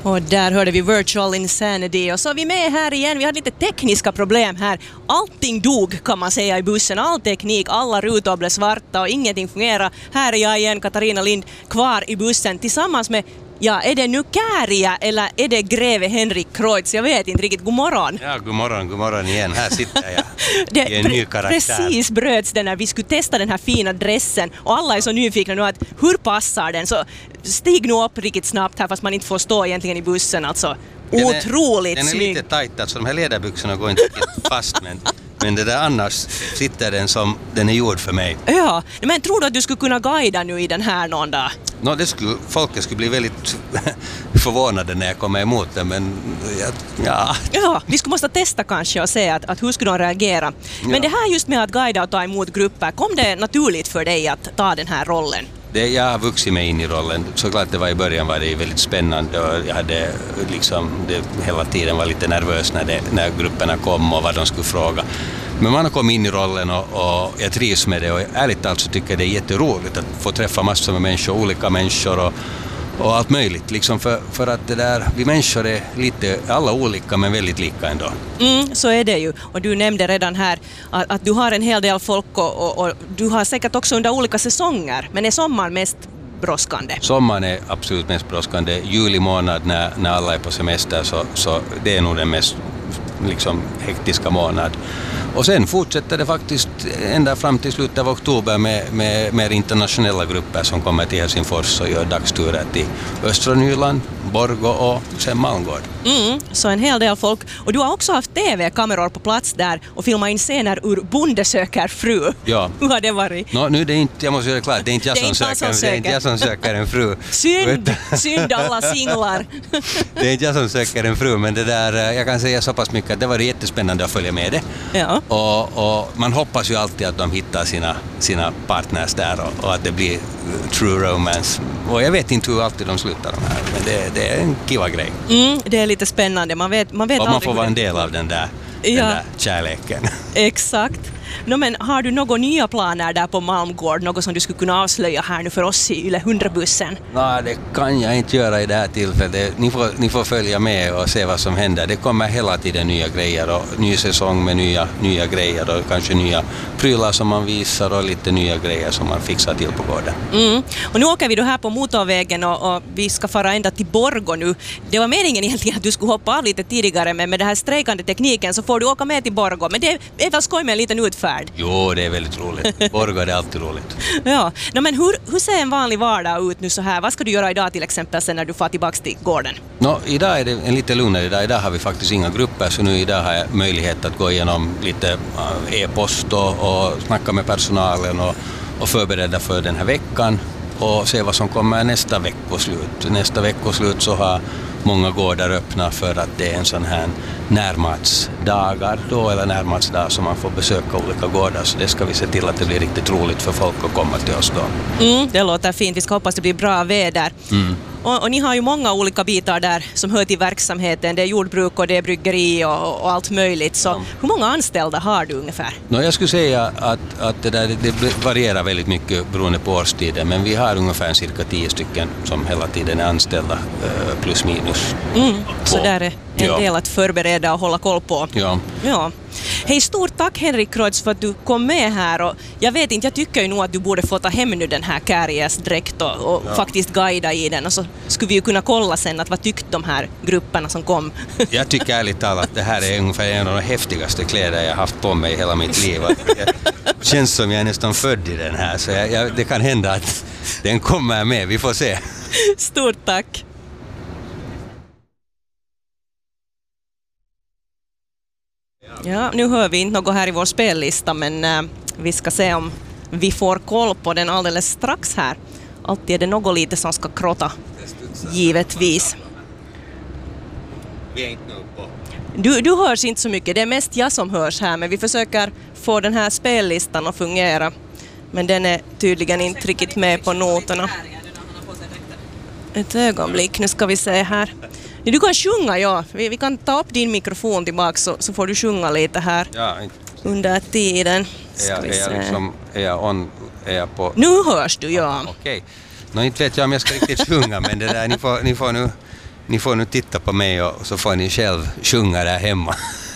Och där hörde vi Virtual Insanity. Och så är vi med här igen. Vi hade lite tekniska problem här. Allting dog kan man säga i bussen. All teknik, alla rutor blev svarta och ingenting fungerar. Här är jag igen, Katarina Lind, kvar i bussen tillsammans med, ja, är det nu Kääriä eller är det greve Henrik Kreutz? Jag vet inte riktigt. God morgon. Ja, god morgon igen. Här sitter jag i en ny karaktär. Precis bröts det när vi skulle testa den här fina dressen och alla är så nyfikna nu att hur passar den? Så stig nu upp riktigt snabbt här fast man inte får stå egentligen i bussen. Alltså, otroligt snygg. Den är lite tajt, alltså de här ledarbyxorna går inte riktigt fast men det där annars sitter den som den är gjord för mig. Ja, men tror du att du skulle kunna guida nu i den här någon dag? Folket skulle bli väldigt förvånade när jag kommer emot det, men ja. Ja, vi skulle måste testa kanske och se att hur skulle de reagera. Men det här just med att guida och ta emot grupper, kom det naturligt för dig att ta den här rollen? Jag har vuxit mig in i rollen. Såklart det var i början var det väldigt spännande och jag hade liksom hela tiden var lite nervös när grupperna kom och vad de skulle fråga. Men man har kommit in i rollen och jag trivs med det och ärligt talat så tycker jag det är jätteroligt att få träffa massor med människor, olika människor och allt möjligt. Liksom för att det där, vi människor är lite alla olika men väldigt lika ändå. Så är det ju. Och du nämnde redan här att du har en hel del folk och du har säkert också under olika säsonger. Men är sommaren mest brådskande? Sommaren är absolut mest brådskande. Juli månad när alla är på semester så det är nog den mest liksom hektiska månad. Och sen fortsätter det faktiskt ända fram till slutet av oktober med mer internationella grupper som kommer till Helsingfors och gör dagsturer till östra Nyland, Borgå och sen Malmgård. Så en hel del folk. Och du har också haft tv-kameror på plats där och filmat in scener ur Bonde söker fru. Ja. Hur har det varit? Nu är det inte, jag måste göra det klart, det är inte jag som söker en fru. Synd alla singlar. Det är inte jag som söker en fru, men det där, jag kan säga så pass mycket att det var jättespännande att följa med det. Ja. Och man hoppas ju alltid att de hittar sina partners där och att det blir true romance. Och jag vet inte hur alltid de slutar de här, men det är en kiva grej. Det är lite spännande. Man vet och man får vara en del av den där kärleken. Exakt. Men har du några nya planer där på Malmgård? Något som du skulle kunna avslöja här nu för oss i Yle 100-bussen? Nej, det kan jag inte göra i det här tillfället. Ni får följa med och se vad som händer. Det kommer hela tiden nya grejer och ny säsong med nya grejer och kanske nya prylar som man visar och lite nya grejer som man fixar till på gården. Och nu åker vi då här på motorvägen och vi ska fara ända till Borgå nu. Det var meningen egentligen att du skulle hoppa av lite tidigare, men med den här strejkande tekniken så får du åka med till Borgå. Men det är väl skoj med en liten utfärd? Jo, det är väldigt roligt. Borgå är alltid roligt. Ja, men hur ser en vanlig vardag ut nu så här? Vad ska du göra idag till exempel sen när du får tillbaka till gården? Idag är det en lite lugnare dag. Idag har vi faktiskt inga grupper, så nu idag har jag möjlighet att gå igenom lite e-post och snacka med personalen och förbereda för den här veckan och se vad som kommer nästa veckoslut. Nästa veckoslut så har många gårdar öppna för att det är en sån här närmatsdagar då, eller närmatsdag som man får besöka olika gårdar, så det ska vi se till att det blir riktigt roligt för folk att komma till oss då. Det låter fint, vi ska hoppas det blir bra väder. Och ni har ju många olika bitar där som hör till verksamheten. Det är jordbruk och det är bryggeri och allt möjligt. Så hur många anställda har du ungefär? Jag skulle säga att det varierar väldigt mycket beroende på årstiden. Men vi har ungefär cirka 10 stycken som hela tiden är anställda plus minus. Så där är en del att förbereda och hålla koll på. Ja. Hej, stort tack Henrik Kreutz för att du kom med här. Och jag vet inte, jag tycker ju nog att du borde få ta hem nu den här Kääriäs dräkt och faktiskt guida i den. Och så skulle vi ju kunna kolla sen att vad tyckte de här grupperna som kom. Jag tycker ärligt talat att det här är ungefär en av de häftigaste kläder jag haft på mig i hela mitt liv. Det känns som jag är nästan född i den här, så det kan hända att den kommer med. Vi får se. Stort tack. Ja, nu hör vi inte något här i vår spellista, men vi ska se om vi får koll på den alldeles strax här. Alltid är det något lite som ska krotta, givetvis. Du hörs inte så mycket, det är mest jag som hörs här, men vi försöker få den här spellistan att fungera. Men den är tydligen inte riktigt med på noterna. Ett ögonblick, nu ska vi se här. Du kan sjunga, ja. Vi kan ta upp din mikrofon tillbaka så får du sjunga lite här under tiden. Är jag på? Nu hörs du, ja. Okej. Inte vet jag om jag ska riktigt sjunga, men det där, ni får nu Ni får nu titta på mig och så får ni själv sjunga där hemma.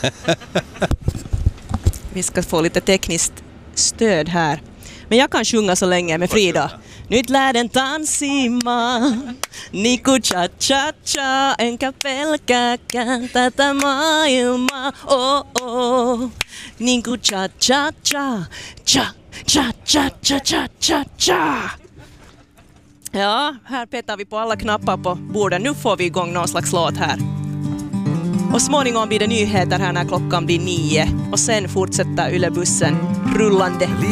Vi ska få lite tekniskt stöd här. Men jag kan sjunga så länge med Frida. Nyt lähden tanssimaan, niku cha cha cha, enkä pelkääkään tätä maailmaa, oh oh. Niku cha cha cha, cha cha cha cha cha cha cha. Ja, här petar vi på alla knappar på borden. Nu får vi igång någon slags låt här. Och småningom blir det nyheter här när klockan blir 9. Och sen fortsätter Yle-bussen rullande.